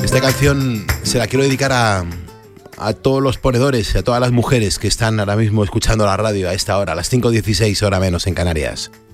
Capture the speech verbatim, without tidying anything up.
Esta canción se la quiero dedicar a, a todos los ponedores, a todas las mujeres que están ahora mismo escuchando la radio a esta hora, a las cinco dieciséis, hora menos en Canarias.